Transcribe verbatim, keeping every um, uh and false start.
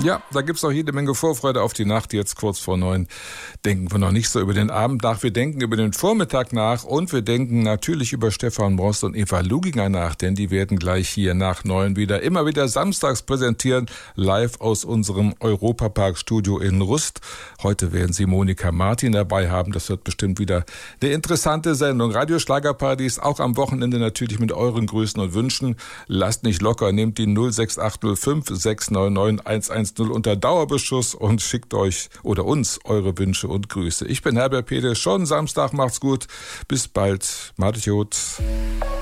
Ja, da gibt's noch jede Menge Vorfreude auf die Nacht. Jetzt kurz vor neun denken wir noch nicht so über den Abend nach. Wir denken über den Vormittag nach und wir denken natürlich über Stefan Brost und Eva Luginger nach, denn die werden gleich hier nach neun wieder immer wieder samstags präsentieren, live aus unserem Europapark-Studio in Rust. Heute werden sie Monika Martin dabei haben. Das wird bestimmt wieder eine interessante Sendung. Radio Schlagerparadies auch am Wochenende natürlich mit euren Grüßen und Wünschen. Lasst nicht locker, nehmt die null sechs acht null fünf sechs neun neun eins eins null unter Dauerbeschuss und schickt euch oder uns eure Wünsche und Grüße. Ich bin Herbert Pede, schon Samstag, macht's gut. Bis bald. Macht's gut.